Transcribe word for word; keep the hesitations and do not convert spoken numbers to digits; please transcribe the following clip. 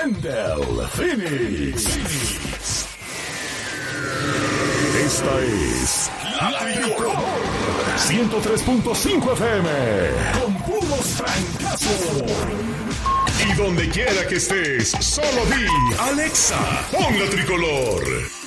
Wendell Phoenix. Esta es La Tricolor ciento tres punto cinco F M con puros francazos. Y donde quiera que estés, solo di Alexa, pon La Tricolor.